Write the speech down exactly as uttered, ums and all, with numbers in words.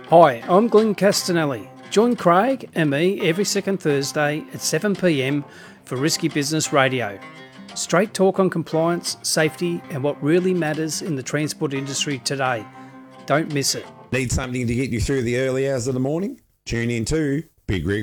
Hi, I'm Glenn Castanelli. Join Craig and me every second Thursday at seven p m for Risky Business Radio. Straight talk on compliance, safety and what really matters in the transport industry today. Don't miss it. Need something to get you through the early hours of the morning? Tune in to Big Rig